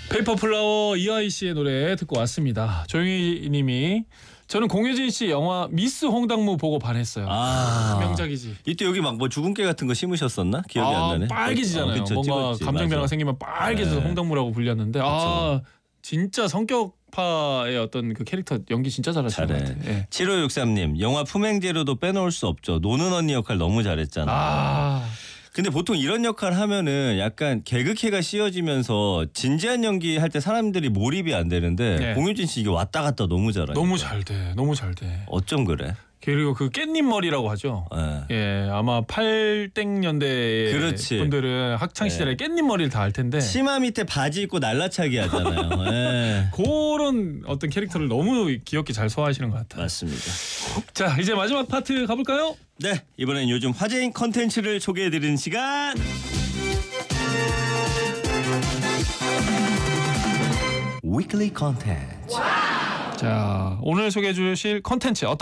페이퍼플라워 이하이 씨의 노래 듣고 왔습니다. 조용희 님이 저는 공효진 씨 영화 미스 홍당무 보고 반했어요. 명작이지. 이때 여기 막 뭐 죽은 깨 같은 거 심으셨었나? 기억이 안 나네. 빨개지잖아요. 그쵸, 뭔가 찍었지, 감정 변화가 맞아. 생기면 빨개져서 네. 홍당무라고 불렸는데 진짜 성격파의 어떤 그 캐릭터 연기 진짜 잘하시는 것 잘해. 같아요. 예. 7563님 영화 품행제로도 빼놓을 수 없죠. 노는 언니 역할 너무 잘했잖아. 근데 보통 이런 역할 하면은 약간 개그캐가 씌워지면서 진지한 연기 할 때 사람들이 몰입이 안 되는데 네. 공효진 씨 이게 왔다 갔다 너무 잘하니까. 너무 잘 돼. 너무 잘 돼. 어쩜 그래? 그리고 그 깻잎 머리라고 하죠. 예, 아마 80년대 그렇지. 분들은 학창 시절에 깻잎 머리를 다 알 텐데. 치마 밑에 바지 입고 날라차기 하잖아요. 예. 그런 어떤 캐릭터를 너무 귀엽게 잘 소화하시는 것 같아요. 맞습니다. 자, 이제 마지막 파트 가볼까요? 네, 이번엔 요즘 화제인 컨텐츠를 소개해드리는 시간. 위클리 컨텐츠. 자, 오늘 소개해 주실 컨텐츠 어떤